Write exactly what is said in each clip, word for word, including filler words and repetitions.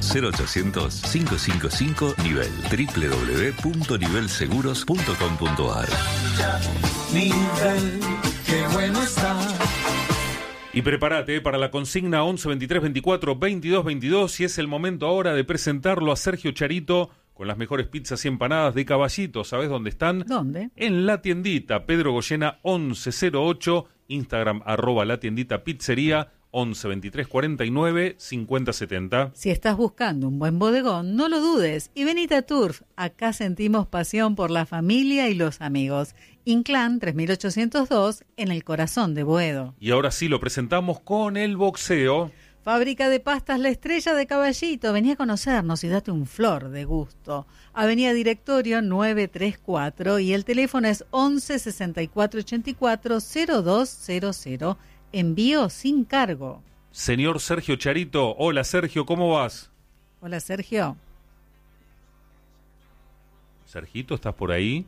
cero ochocientos, cinco cinco cinco, nivel doble u doble u doble u punto nivel seguros punto com punto a r. Nivel, qué bueno está. Y prepárate para la consigna once, veintitrés, veinticuatro, veintidós, veintidós, y es el momento ahora de presentarlo a Sergio Charito con las mejores pizzas y empanadas de Caballito. ¿Sabés dónde están? ¿Dónde? En La Tiendita, Pedro Goyena once cero ocho, Instagram arroba La Tiendita Pizzería, once, veintitrés, cuarenta y nueve, cincuenta, setenta. Si estás buscando un buen bodegón, no lo dudes y venite a Turf. Acá sentimos pasión por la familia y los amigos. Inclán tres mil ochocientos dos, en el corazón de Boedo. Y ahora sí lo presentamos con el boxeo. Fábrica de pastas La Estrella de Caballito. Vení a conocernos y date un flor de gusto. Avenida Directorio novecientos treinta y cuatro y el teléfono es once, sesenta y cuatro, ochenta y cuatro, cero dos cero cero. Envío sin cargo. Señor Sergio Charito. Hola Sergio, ¿cómo vas? Hola Sergio. Sergito, ¿estás por ahí?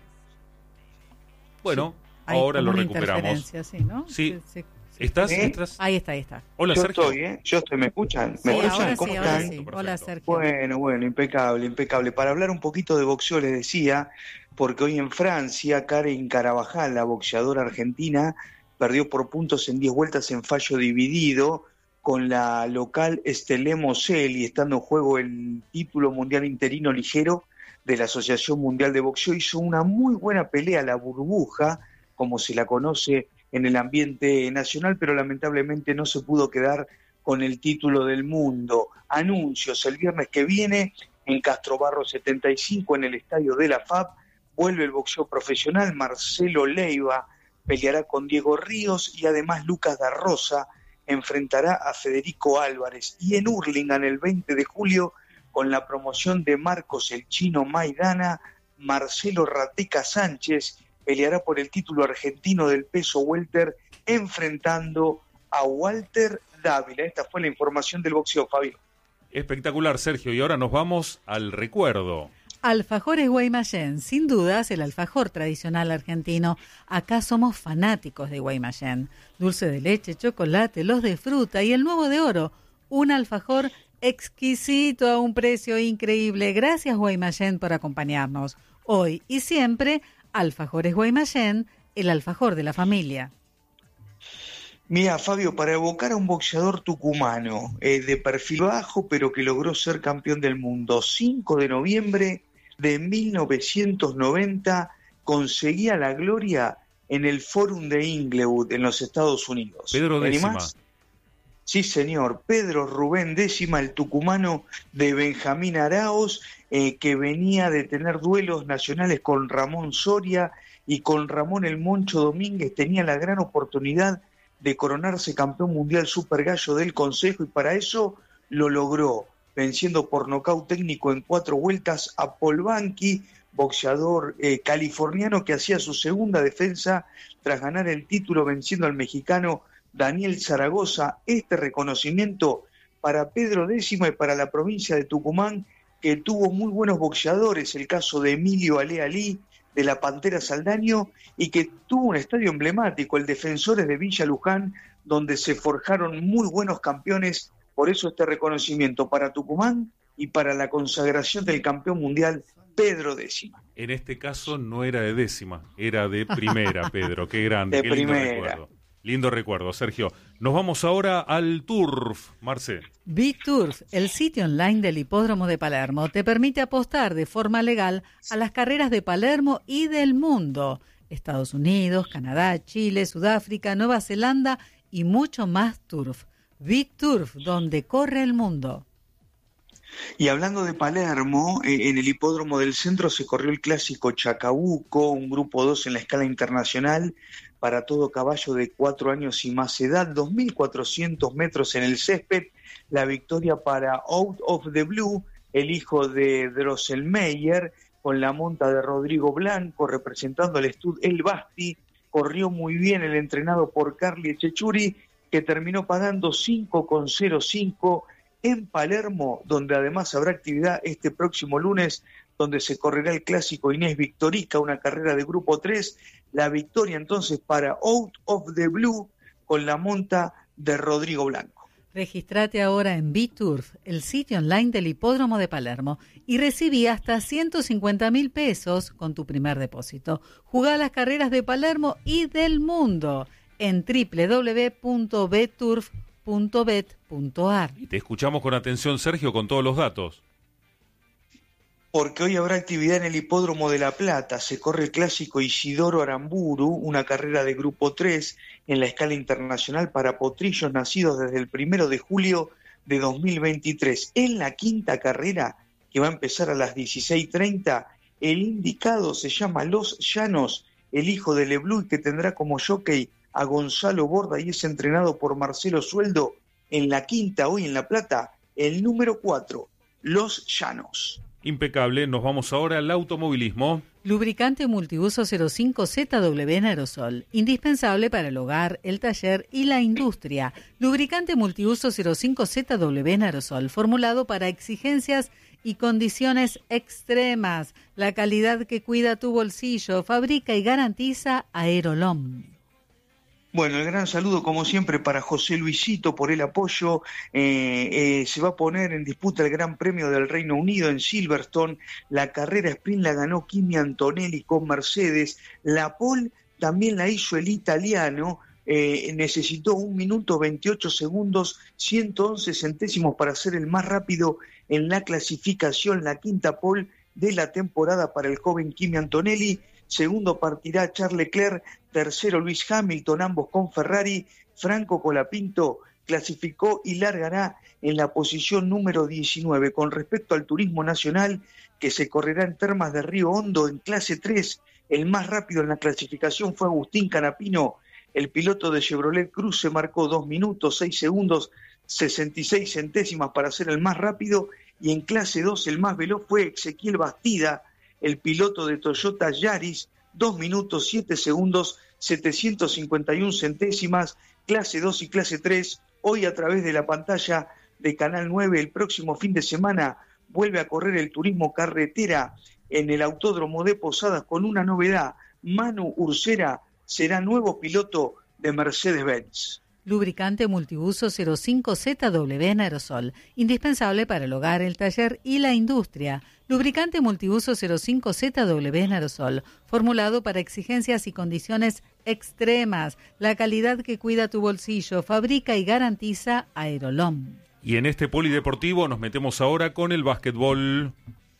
Bueno, sí, ahora lo recuperamos. Sí, ¿no? Sí. Sí, sí. ¿Estás? ¿Eh? ¿Estás? Ahí está, ahí está. Hola Yo Sergio. estoy, ¿eh? Yo estoy, ¿me escuchan? ¿Me Sí, escuchan? ahora ¿Cómo sí, ahora están? sí. Perfecto. Hola Sergio. Bueno, bueno, impecable, impecable. Para hablar un poquito de boxeo les decía, porque hoy en Francia, Karen Carabajal, la boxeadora argentina, perdió por puntos en diez vueltas en fallo dividido con la local Estelé Mosel, estando en juego el título mundial interino ligero de la Asociación Mundial de Boxeo. Hizo una muy buena pelea, la burbuja, como se la conoce en el ambiente nacional, pero lamentablemente no se pudo quedar con el título del mundo. Anuncios, el viernes que viene en Castrobarro setenta y cinco, en el estadio de la F A B, vuelve el boxeo profesional. Marcelo Leiva peleará con Diego Ríos y además Lucas da Rosa enfrentará a Federico Álvarez. Y en Hurlingham el veinte de julio, con la promoción de Marcos el Chino Maidana, Marcelo Rateca Sánchez peleará por el título argentino del peso welter enfrentando a Walter Dávila. Esta fue la información del boxeo, Fabio. Espectacular, Sergio. Y ahora nos vamos al recuerdo. Alfajores Guaymallén, sin dudas el alfajor tradicional argentino. Acá somos fanáticos de Guaymallén. Dulce de leche, chocolate, los de fruta y el nuevo de oro. Un alfajor exquisito a un precio increíble. Gracias Guaymallén por acompañarnos. Hoy y siempre, Alfajores Guaymallén, el alfajor de la familia. Mira, Fabio, para evocar a un boxeador tucumano, eh, de perfil bajo, pero que logró ser campeón del mundo, cinco de noviembre de mil novecientos noventa, conseguía la gloria en el Fórum de Inglewood, en los Estados Unidos. Pedro Décima. Más? Sí, señor, Pedro Rubén Décima, el tucumano de Benjamín Araos, eh, que venía de tener duelos nacionales con Ramón Soria y con Ramón El Moncho Domínguez. Tenía la gran oportunidad de coronarse campeón mundial super gallo del Consejo y para eso lo logró, venciendo por nocaut técnico en cuatro vueltas a Paul Banqui, boxeador eh, californiano que hacía su segunda defensa tras ganar el título venciendo al mexicano Daniel Zaragoza. Este reconocimiento para Pedro Décima y para la provincia de Tucumán, que tuvo muy buenos boxeadores, el caso de Emilio Ale Ali, de la Pantera Saldaño, y que tuvo un estadio emblemático, el Defensores de Villa Luján, donde se forjaron muy buenos campeones. Por eso este reconocimiento para Tucumán y para la consagración del campeón mundial Pedro Décima. En este caso no era de décima, era de primera, Pedro. Qué grande, de qué lindo primera. recuerdo. Lindo recuerdo, Sergio. Nos vamos ahora al Turf, Marce. Big Turf, el sitio online del Hipódromo de Palermo, te permite apostar de forma legal a las carreras de Palermo y del mundo. Estados Unidos, Canadá, Chile, Sudáfrica, Nueva Zelanda y mucho más Turf. Big Turf, donde corre el mundo. Y hablando de Palermo, eh, en el Hipódromo del Centro se corrió el clásico Chacabuco, un grupo dos en la escala internacional para todo caballo de cuatro años y más edad, dos mil cuatrocientos metros en el césped, la victoria para Out of the Blue, el hijo de Drosselmeyer, con la monta de Rodrigo Blanco, representando al Stud El Basti. Corrió muy bien el entrenado por Carly Echechuri, que terminó pagando cinco coma cero cinco en Palermo, donde además habrá actividad este próximo lunes, donde se correrá el clásico Inés Victorica, una carrera de grupo tres. La victoria entonces para Out of the Blue con la monta de Rodrigo Blanco. Registrate ahora en B-Turf, el sitio online del Hipódromo de Palermo, y recibí hasta ciento cincuenta mil pesos con tu primer depósito. Jugá las carreras de Palermo y del mundo en doble u doble u doble u punto b turf punto bet punto a r. Y te escuchamos con atención, Sergio, con todos los datos. Porque hoy habrá actividad en el Hipódromo de La Plata. Se corre el clásico Isidoro Aramburu, una carrera de Grupo tres en la escala internacional para potrillos nacidos desde el primero de julio de dos mil veintitrés. En la quinta carrera, que va a empezar a las dieciséis treinta, el indicado se llama Los Llanos, el hijo de Leblue, que tendrá como jockey a Gonzalo Borda y es entrenado por Marcelo Sueldo. En la quinta, hoy en La Plata, el número cuatro, Los Llanos. Impecable, nos vamos ahora al automovilismo. Lubricante multiuso cero cinco Z W en aerosol, indispensable para el hogar, el taller y la industria. Lubricante multiuso cero cinco Z W en aerosol, formulado para exigencias y condiciones extremas. La calidad que cuida tu bolsillo, fabrica y garantiza Aerolom. Bueno, el gran saludo como siempre para José Luisito por el apoyo. Eh, eh, se va a poner en disputa el Gran Premio del Reino Unido en Silverstone. La carrera sprint la ganó Kimi Antonelli con Mercedes. La pole también la hizo el italiano. Eh, necesitó un minuto veintiocho segundos, ciento once centésimos para ser el más rápido en la clasificación. La quinta pole de la temporada para el joven Kimi Antonelli. Segundo partirá Charles Leclerc, tercero Luis Hamilton, ambos con Ferrari. Franco Colapinto clasificó y largará en la posición número diecinueve. Con respecto al turismo nacional, que se correrá en Termas de Río Hondo en clase tres, el más rápido en la clasificación fue Agustín Canapino. El piloto de Chevrolet Cruz se marcó dos minutos, seis segundos, sesenta y seis centésimas para ser el más rápido. Y en clase dos el más veloz fue Ezequiel Bastida, el piloto de Toyota Yaris, dos minutos, siete segundos, setecientos cincuenta y una centésimas, clase dos y clase tres. Hoy a través de la pantalla de Canal nueve, el próximo fin de semana, vuelve a correr el turismo carretera en el Autódromo de Posadas con una novedad. Manu Ursera será nuevo piloto de Mercedes-Benz. Lubricante multiuso cero cinco Z W en aerosol, indispensable para el hogar, el taller y la industria. Lubricante multiuso cero cinco Z W en aerosol, formulado para exigencias y condiciones extremas. La calidad que cuida tu bolsillo, fabrica y garantiza Aerolom. Y en este polideportivo nos metemos ahora con el básquetbol.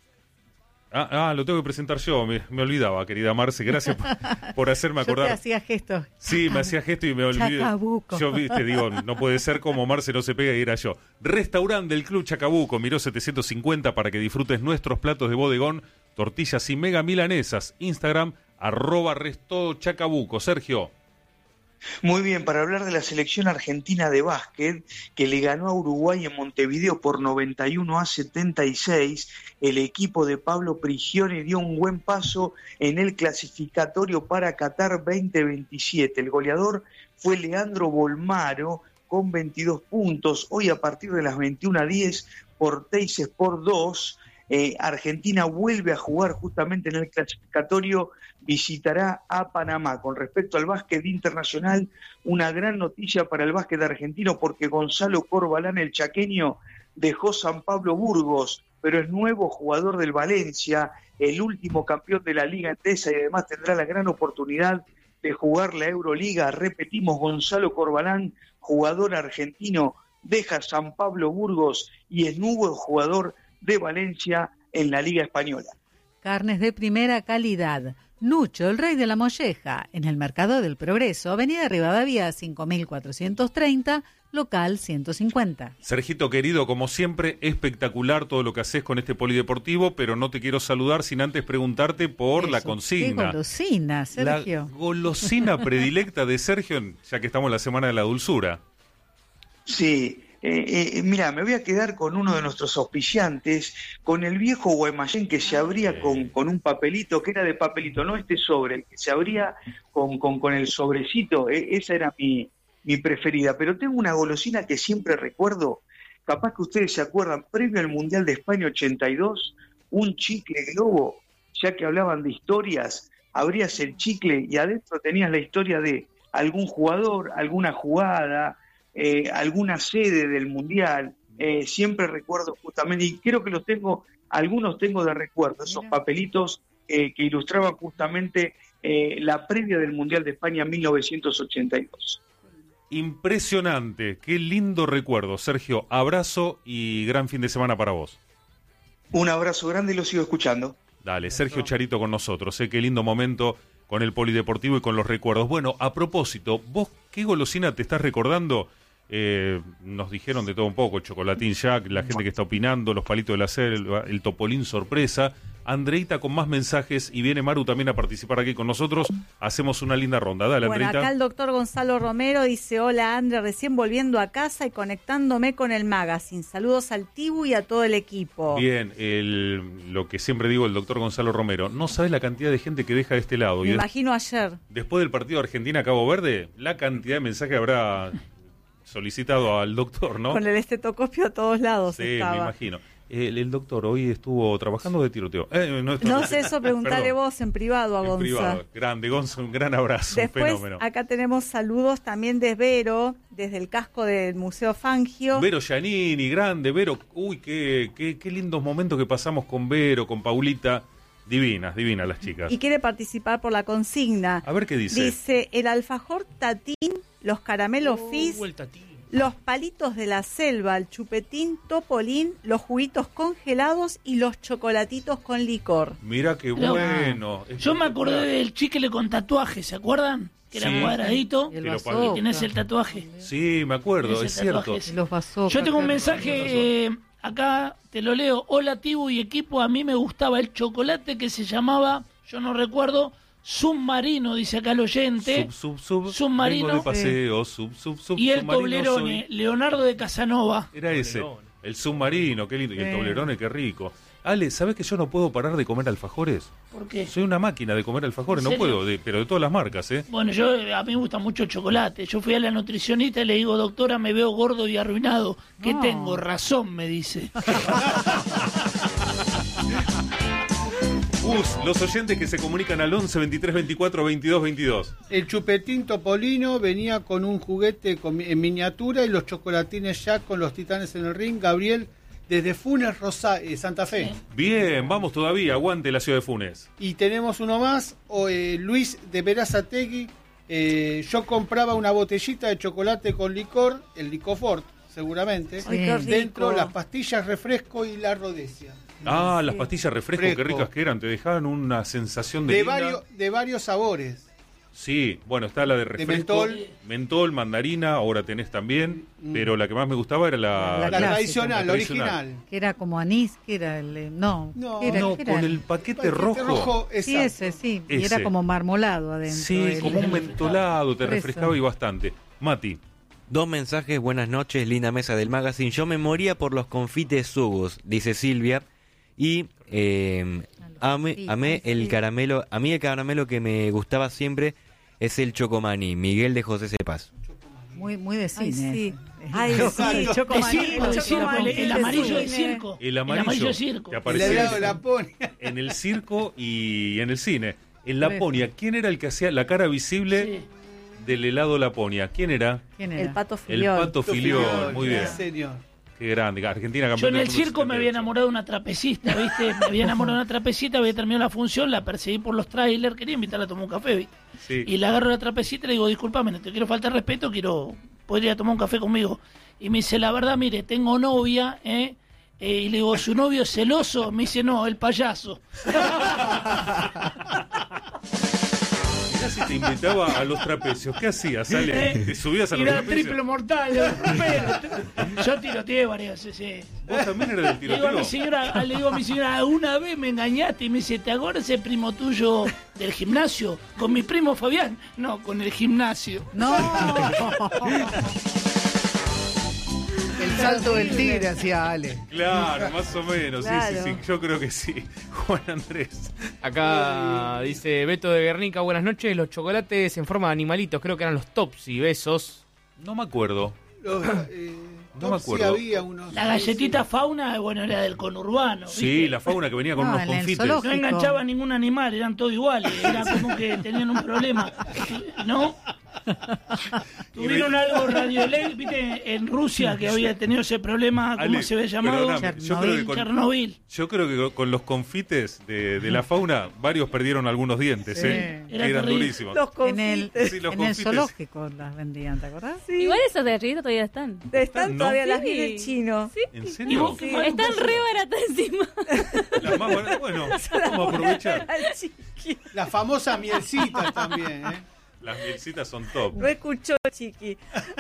Ah, ah, lo tengo que presentar yo, me, me olvidaba, querida Marce, gracias por, por hacerme acordar. Yo te hacía gestos. Sí, me hacía gesto y me olvidé. Chacabuco. Yo te digo, no puede ser como Marce no se pega y era yo. Restaurante del Club Chacabuco, Miró setecientos cincuenta para que disfrutes nuestros platos de bodegón, tortillas y mega milanesas. Instagram, arroba resto chacabuco. Sergio. Muy bien, para hablar de la selección argentina de básquet, que le ganó a Uruguay en Montevideo por noventa y uno a setenta y seis, el equipo de Pablo Prigioni dio un buen paso en el clasificatorio para Qatar veinte veintisiete. El goleador fue Leandro Bolmaro con veintidós puntos. Hoy a partir de las veintiuna a diez por Teis Sport dos, eh, Argentina vuelve a jugar justamente en el clasificatorio, visitará a Panamá. Con respecto al básquet internacional, una gran noticia para el básquet argentino porque Gonzalo Corbalán, el chaqueño, dejó San Pablo Burgos, pero es nuevo jugador del Valencia, el último campeón de la Liga Endesa y además tendrá la gran oportunidad de jugar la Euroliga. Repetimos, Gonzalo Corbalán, jugador argentino, deja San Pablo Burgos y es nuevo jugador de Valencia en la Liga Española. Carnes de primera calidad. Nucho, el rey de la molleja, en el Mercado del Progreso, Avenida Rivadavia cinco mil cuatrocientos treinta, local ciento cincuenta. Sergito querido, como siempre, espectacular todo lo que haces con este polideportivo, pero no te quiero saludar sin antes preguntarte por Eso, la consigna. ¿Qué golosina, Sergio? La golosina predilecta de Sergio, ya que estamos en la Semana de la Dulzura. Sí. Eh, eh, mira, me voy a quedar con uno de nuestros auspiciantes, con el viejo Guaymallén que se abría con, con un papelito, que era de papelito, no este sobre, el que se abría con, con, con el sobrecito, eh, esa era mi, mi preferida. Pero tengo una golosina que siempre recuerdo, capaz que ustedes se acuerdan, previo al Mundial de España ochenta y dos, un chicle globo, ya que hablaban de historias, abrías el chicle y adentro tenías la historia de algún jugador, alguna jugada, eh, alguna sede del Mundial. Eh, siempre recuerdo justamente, y creo que los tengo, algunos tengo de recuerdo, esos papelitos eh, que ilustraban justamente eh, la previa del Mundial de España mil novecientos ochenta y dos. Impresionante, qué lindo recuerdo. Sergio, abrazo y gran fin de semana para vos. Un abrazo grande y lo sigo escuchando. Dale, Sergio Charito con nosotros, ¿eh? Qué lindo momento con el polideportivo y con los recuerdos. Bueno, a propósito, ¿vos qué golosina te estás recordando? Eh, nos dijeron de todo un poco, el chocolatín Jack, la gente que está opinando, los palitos de la selva, el topolín sorpresa. Andreita con más mensajes y viene Maru también a participar aquí con nosotros. Hacemos una linda ronda. Dale, bueno, Andreita. Acá el doctor Gonzalo Romero dice: hola Andre, recién volviendo a casa y conectándome con el magazine. Saludos al Tibu y a todo el equipo. Bien, el, lo que siempre digo el doctor Gonzalo Romero, no sabes la cantidad de gente que deja de este lado. Me y imagino de, ayer. Después del partido Argentina-Cabo Verde, la cantidad de mensajes habrá solicitado al doctor, ¿no? Con el estetoscopio a todos lados sí, estaba. me imagino. El, el doctor hoy estuvo trabajando de tiroteo. Eh, no, no sé eso, preguntarle vos en privado a en Gonza. Privado. Grande, Gonza, un gran abrazo. Después, un fenómeno. Acá tenemos saludos también de Vero, desde el casco del Museo Fangio. Vero Giannini, grande, Vero. Uy, qué, qué, qué lindos momentos que pasamos con Vero, con Paulita. Divinas, divinas las chicas. Y quiere participar por la consigna. A ver qué dice. Dice, el alfajor tatín, los caramelos Oh, fizz, el tatín. los palitos de la selva, el chupetín, topolín, los juguitos congelados y los chocolatitos con licor. Mira qué Pero, bueno. Yo me acordé del chicle con tatuaje, ¿se acuerdan? Que era Sí. cuadradito. Y el Que lo bazooka. Y tenés el tatuaje. Sí, me acuerdo, Ese es cierto. tatuaje es- Y los bazookas, Yo tengo un claro. mensaje, eh, acá te lo leo. Hola Tibu y equipo, a mí me gustaba el chocolate que se llamaba, yo no recuerdo, submarino, dice acá el oyente. Sub, sub, sub. Submarino. Vengo de paseo, sub, sub, sub. Y el submarino Toblerone, soy. Leonardo de Casanova. Era ese. El submarino, qué lindo. Y el Sí. Toblerone, qué rico. Ale, ¿sabes que yo no puedo parar de comer alfajores? ¿Por qué? Soy una máquina de comer alfajores, ¿En no serio? puedo, de- pero de todas las marcas, ¿eh? Bueno, yo eh, a mí me gusta mucho el chocolate. Yo fui a la nutricionista y le digo, doctora, me veo gordo y arruinado. ¿Qué No. tengo? Razón, me dice. Gus, los oyentes que se comunican al once, veintitrés, veinticuatro, veintidós, veintidós. El chupetín Topolino venía con un juguete con- en miniatura y los chocolatines Jack con los titanes en el ring. Gabriel, desde Funes, Rosa, eh, Santa Fe. Bien, vamos todavía, aguante la ciudad de Funes. Y tenemos uno más, o, eh, Luis de Verazategui. Eh, yo compraba una botellita de chocolate con licor, el Licofort, seguramente. Ay, qué rico. Dentro las pastillas refresco y la rodesia. Ah, Sí. las pastillas refresco, qué Fresco. ricas que eran, te dejaban una sensación de... De linda. varios, de varios sabores. Sí, bueno, está la de refresco. mentol. Mentol, mandarina, ahora tenés también, pero la que más me gustaba era la... La La, clásica. tradicional, La la tradicional. original. Que era como anís, que era el... eh, No, No, ¿qué era? No, ¿Qué era? con el paquete, Paquete rojo. Sí, exacto. ese, sí. Y Ese. era como marmolado adentro. Sí, el- como un el- mentolado, te Por eso. refrescaba y bastante. Mati, Dos mensajes, buenas noches, linda mesa del magazine. Yo me moría por los confites Subos, dice Silvia. Y eh, amé, amé el caramelo, a mí el caramelo que me gustaba siempre es el Chocomani, Miguel de José Cepaz. Muy, muy de Ay, cine. sí. ese. Ay, sí, De chocomaní, circo, de circo, el, el chocomaní, amarillo de cine. circo. el amarillo, de circo. que El aparecía helado de la pone. en el circo y en el cine. En Por eso. Laponia, ¿quién era el que hacía la cara visible Sí. del helado Laponia? ¿Quién era? ¿Quién era? El pato El filiol. Pato Filiol, muy bien. Sí, señor. Qué grande, Argentina Yo campeón en del el mundo circo me setenta había y ocho. enamorado de una trapecista, ¿viste? Me había enamorado de una trapecista, había terminado la función, la perseguí por los trailers, quería invitarla a tomar un café, ¿viste? Sí. Y le agarro la trapecita y le digo, disculpame, no te quiero faltar respeto, quiero, podría tomar un café conmigo. Y me dice, la verdad, mire, tengo novia, ¿eh? Eh, y le digo, ¿su novio es celoso? Me dice, no, el payaso. Mirá si te invitaba a los trapecios, ¿qué hacías, Ale? ¿Te subías a los Era trapecios? triple mortal, lo rompero. Yo tiroteé varias veces. ¿Vos también eras del Le digo a mi tiroteo? señora, le digo a mi señora, una vez me engañaste y me dice, ¿te acuerdas ese primo tuyo del gimnasio? ¿Con mi primo Fabián? No, con el gimnasio. No. El salto del tigre hacía Ale. Claro, más o menos, sí, Claro. sí, sí, yo creo que sí. Juan Andrés. Acá dice Beto de Guernica, buenas noches. Los chocolates en forma de animalitos, creo que eran los tops y besos. No me acuerdo. Los, eh, No me sí acuerdo. había unos. La galletita fauna, bueno, era del conurbano. Sí, ¿viste? la fauna que venía con No, unos en el confites. zoológico. No enganchaba a ningún animal, eran todos iguales. Era como que tenían un problema. ¿No? Tuvieron algo radioeléctrico, viste, en Rusia que había tenido ese problema, ¿cómo Ale, se había llamado? perdóname, yo creo que con- Chernobyl. Yo creo que con los confites de, de la fauna, varios perdieron algunos dientes, Sí. ¿eh? Era Eran terrible. durísimos. Los En el, confites. Sí, los en el confites. zoológico las vendían, ¿te acordás? Sí. Igual esos de galletita todavía están. Están ¿No? todavía las Sí. vi del chino. ¿En ¿Y serio? vos qué mal Están usás? re baratas encima. Las más baratas- bueno, vamos a aprovechar. Al chiqui. Las famosas mielcitas también, ¿eh? Las mielcitas son top. No escuchó, chiqui.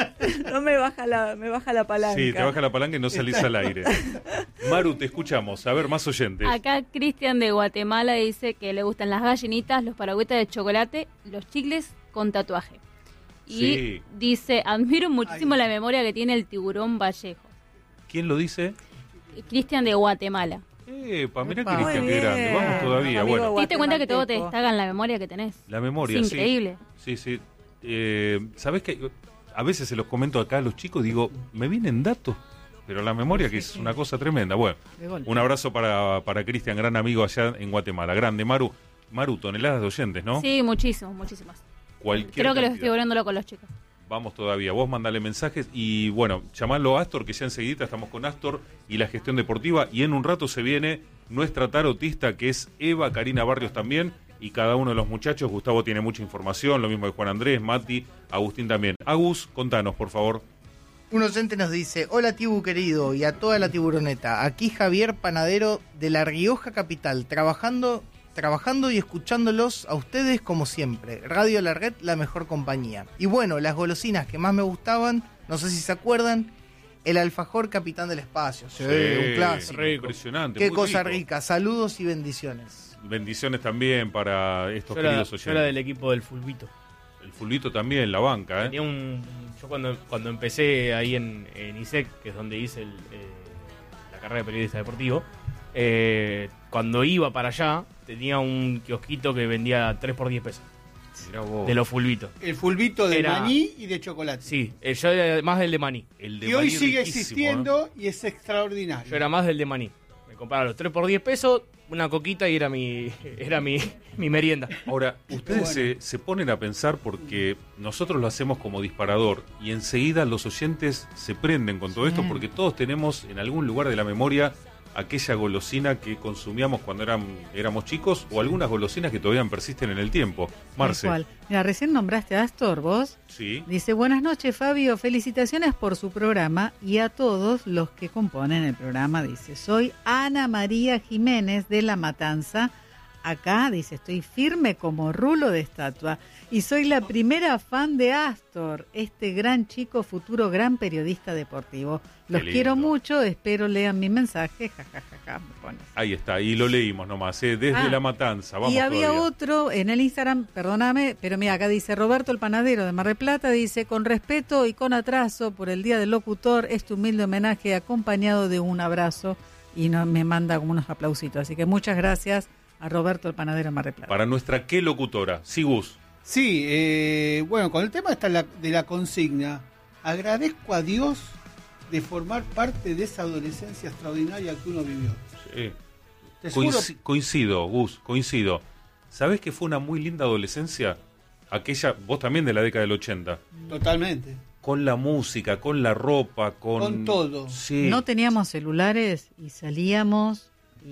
No me baja la, me baja la palanca. Sí, te baja la palanca y no salís al aire. Maru, te escuchamos. A ver, más oyentes. Acá Cristian de Guatemala dice que le gustan las gallinitas, los paragüitas de chocolate, los chicles con tatuaje. Y Sí. dice, admiro muchísimo Ay. la memoria que tiene el tiburón Vallejo. ¿Quién lo dice? Cristian de Guatemala. Epa, mirá Epa. que Cristian, Muy qué grande. bien. Vamos todavía. Amigo Bueno, ¿Te diste cuenta que todo te guatemalteco. destaca en la memoria que tenés? la memoria, Es sí. increíble. Sí, sí. Eh, ¿Sabés que a veces se los comento acá a los chicos? Digo, me vienen datos, pero la memoria que es una cosa tremenda. Bueno, De golpe. un abrazo para, para Cristian, gran amigo allá en Guatemala. Grande, Maru. Maru, toneladas de oyentes, ¿no? Sí, muchísimos, muchísimas. Cualquier Creo que los cantidad. estoy volviendo con los chicos. Vamos todavía, vos mandale mensajes y bueno, llamarlo a Astor, que ya enseguida estamos con Astor y la gestión deportiva, y en un rato se viene nuestra tarotista, que es Eva, Karina Barrios también, y cada uno de los muchachos. Gustavo tiene mucha información, lo mismo que Juan Andrés, Mati, Agustín también. Agus, contanos, por favor. Un oyente nos dice: hola Tibu querido y a toda la tiburoneta, aquí Javier Panadero de La Rioja Capital, trabajando, trabajando y escuchándolos a ustedes como siempre. Radio La Red, la mejor compañía. Y bueno, las golosinas que más me gustaban, no sé si se acuerdan, el alfajor Capitán del Espacio. Sí, un clásico. Impresionante. Qué muy cosa rico. rica, saludos y bendiciones. Bendiciones también para estos Yo era, queridos yo oyentes. era del equipo del fulbito. El fulbito también, la banca, ¿eh? Tenía un, yo cuando, cuando empecé ahí en, en I S E C, que es donde hice el, eh, la carrera de periodista deportivo, eh, cuando iba para allá tenía un kiosquito que vendía tres por diez pesos. Mirá vos. De los fulbitos. El fulbito de Era- maní y de chocolate. Sí, eh, yo era más del de maní. El de Y hoy maní sigue riquísimo, existiendo y es extraordinario. Yo era más del de maní. Me compraba los tres por diez pesos, una coquita y era mi era mi, mi merienda. Ahora, ustedes bueno. se, se ponen a pensar porque nosotros lo hacemos como disparador y enseguida los oyentes se prenden con todo esto porque todos tenemos en algún lugar de la memoria aquella golosina que consumíamos cuando eran, éramos chicos o algunas golosinas que todavía persisten en el tiempo. Marce. Tal cual. Mira, recién nombraste a Astor, vos. Sí. Dice, buenas noches Fabio, felicitaciones por su programa y a todos los que componen el programa. Dice, soy Ana María Jiménez de La Matanza. Acá, dice, estoy firme como rulo de estatua y soy la primera fan de Astor, este gran chico, futuro gran periodista deportivo. Los Qué lindo. quiero mucho, espero lean mi mensaje, jajajaja, me pone. Ahí está, y lo leímos nomás, ¿eh? Desde Ah, La Matanza. Vamos y había todavía. otro en el Instagram, perdóname, pero mira, acá dice Roberto el Panadero de Mar del Plata, dice, con respeto y con atraso por el Día del Locutor, este humilde homenaje acompañado de un abrazo, y no, me manda como unos aplausitos. Así que muchas gracias a Roberto el Panadero de Mar del Plata. Para nuestra qué locutora, Sigus. Sí, eh, bueno, con el tema está la, de la consigna. Agradezco a Dios de formar parte de esa adolescencia extraordinaria que uno vivió. Sí. Te juro- Coinci- coincido, Gus, coincido. ¿Sabés que fue una muy linda adolescencia? Aquella, vos también de la década del ochenta. Totalmente. Con la música, con la ropa, con... Con todo. Sí. No teníamos celulares y salíamos y,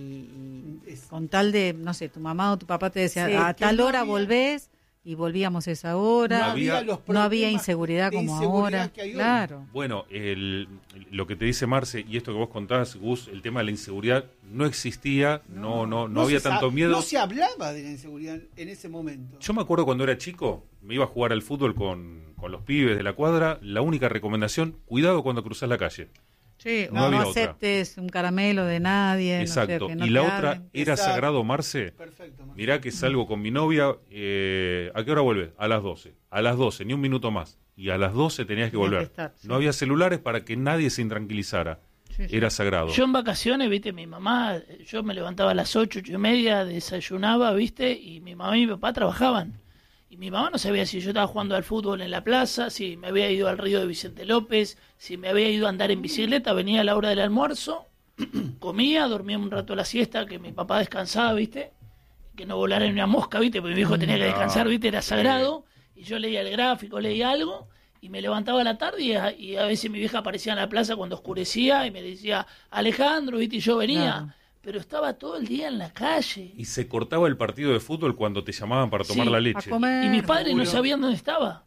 y Es- con tal de, no sé, tu mamá o tu papá te decía, Sí, a que tal no hora había- volvés y volvíamos a esa hora. No había- los No había problemas inseguridad de como inseguridad ahora. que hay hoy. Claro. Bueno, el, lo que te dice Marce y esto que vos contás, Gus, el tema de la inseguridad no existía, no, no, no, había se sa- tanto miedo. No se hablaba de la inseguridad en ese momento. Yo me acuerdo cuando era chico, me iba a jugar al fútbol con, con los pibes de la cuadra, la única recomendación, cuidado cuando cruzás la calle. Sí, No no, había no otra. aceptes un caramelo de nadie. no sé, Exacto. que no y la te otra, hablen. era Exacto. sagrado, Marce. Perfecto. Marcelo. Mirá que salgo con mi novia, eh, ¿a qué hora vuelve? A las doce. A las doce, ni un minuto más. Y a las doce tenías que Tenías volver. que estar, sí. No había celulares para que nadie se intranquilizara. Sí, sí. Era sagrado. Yo en vacaciones, viste, mi mamá, yo me levantaba a las ocho, ocho y media, desayunaba, viste, y mi mamá y mi papá trabajaban. Y mi mamá no sabía si yo estaba jugando al fútbol en la plaza, si me había ido al río de Vicente López, si me había ido a andar en bicicleta, venía a la hora del almuerzo, comía, dormía un rato la siesta, que mi papá descansaba, viste, que no volara ni una mosca, viste, porque mi viejo tenía que descansar, viste, era sagrado. y yo leía el gráfico, leía algo, y me levantaba a la tarde y a, y a veces mi vieja aparecía en la plaza cuando oscurecía y me decía, Alejandro, ¿viste? Y yo venía. Claro. Pero estaba todo el día en la calle. Y se cortaba el partido de fútbol cuando te llamaban para tomar sí, la leche. Y mis padres no sabían dónde estaba.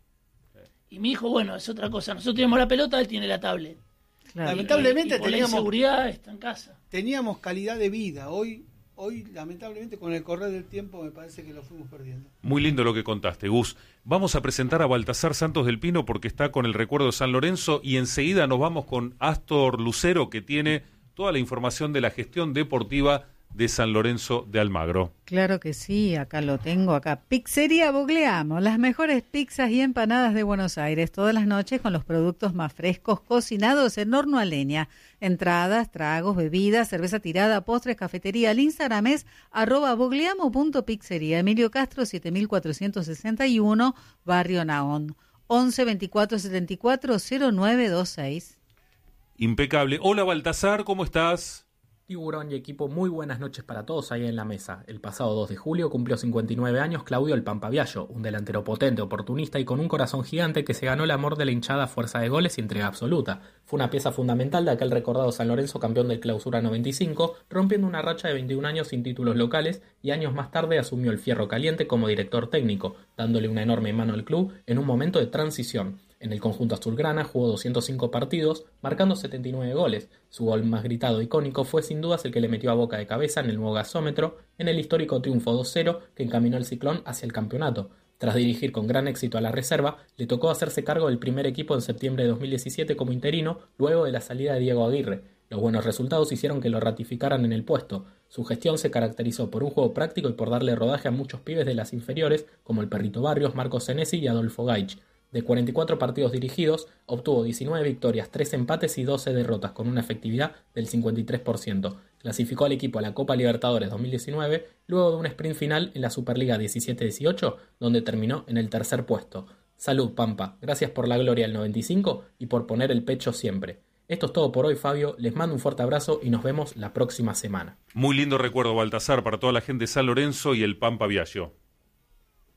Y mi hijo, bueno, es otra cosa. Nosotros tenemos la pelota, él tiene la tablet. Claro. Lamentablemente y, y por teníamos la inseguridad está en casa. Teníamos calidad de vida. Hoy, hoy lamentablemente con el correr del tiempo me parece que lo fuimos perdiendo. Muy lindo lo que contaste, Gus. Vamos a presentar a Baltasar Santos del Pino porque está con el recuerdo de San Lorenzo y enseguida nos vamos con Astor Lucero, que tiene toda la información de la gestión deportiva de San Lorenzo de Almagro. Claro que sí, acá lo tengo, acá. Pizzería Bogleamo, las mejores pizzas y empanadas de Buenos Aires, todas las noches con los productos más frescos, cocinados en horno a leña. Entradas, tragos, bebidas, cerveza tirada, postres, cafetería. El Instagram es arroba bogleamo.pizzería. Emilio Castro, siete mil cuatrocientos sesenta y uno, Barrio Naón. once veinticuatro setenta y cuatro cero nueve veintiséis. Impecable. Hola Baltasar, ¿cómo estás? Tiburón y equipo, muy buenas noches para todos ahí en la mesa. El pasado dos de julio cumplió cincuenta y nueve años Claudio El Pampa Biagio, un delantero potente, oportunista y con un corazón gigante que se ganó el amor de la hinchada a fuerza de goles y entrega absoluta. Fue una pieza fundamental de aquel recordado San Lorenzo, campeón del Clausura noventa y cinco, rompiendo una racha de veintiún años sin títulos locales, y años más tarde asumió el fierro caliente como director técnico, dándole una enorme mano al club en un momento de transición. En el conjunto azulgrana jugó doscientos cinco partidos, marcando setenta y nueve goles. Su gol más gritado e icónico fue sin dudas el que le metió a Boca de cabeza en el nuevo gasómetro en el histórico triunfo dos cero que encaminó el Ciclón hacia el campeonato. Tras dirigir con gran éxito a la reserva, le tocó hacerse cargo del primer equipo en septiembre de dos mil diecisiete como interino, luego de la salida de Diego Aguirre. Los buenos resultados hicieron que lo ratificaran en el puesto. Su gestión se caracterizó por un juego práctico y por darle rodaje a muchos pibes de las inferiores, como el Perrito Barrios, Marcos Senesi y Adolfo Gaich. De cuarenta y cuatro partidos dirigidos, obtuvo diecinueve victorias, tres empates y doce derrotas, con una efectividad del cincuenta y tres por ciento. Clasificó al equipo a la Copa Libertadores dos mil diecinueve, luego de un sprint final en la Superliga diecisiete dieciocho, donde terminó en el tercer puesto. Salud, Pampa. Gracias por la gloria del noventa y cinco y por poner el pecho siempre. Esto es todo por hoy, Fabio. Les mando un fuerte abrazo y nos vemos la próxima semana. Muy lindo recuerdo, Baltasar, para toda la gente de San Lorenzo y el Pampa Biagio.